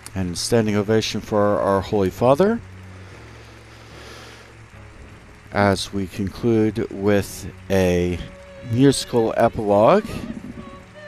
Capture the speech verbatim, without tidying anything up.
And standing ovation for our Holy Father as we conclude with a musical epilogue